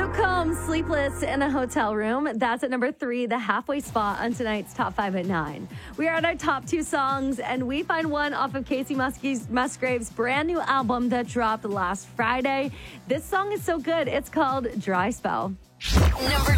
Luke Combs, Sleepless in a Hotel Room. That's at number 3, the halfway spot on tonight's Top 5 at 9. We are at our top 2 songs, and we find one off of Casey Musgrave's brand new album that dropped last Friday. This song is so good. It's called Dry Spell. Number